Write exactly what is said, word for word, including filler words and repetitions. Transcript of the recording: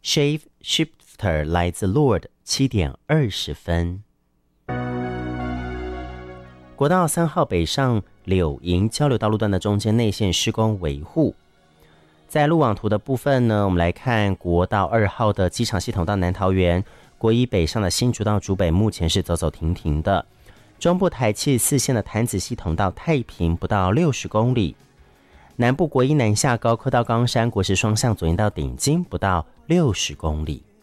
Shave Shifter 来自 Lord 七点二十分。国道三号北上柳营交流道路段的中间内线施工维护。在路网图的部分呢，我们来看国道二号的机场系统到南桃园，国一北上的新竹到竹北目前是走走停停的。中部台七四线的潭子系统到太平不到六十公里，南部国一南下高科到冈山国十双向左营到顶金不到六十公里。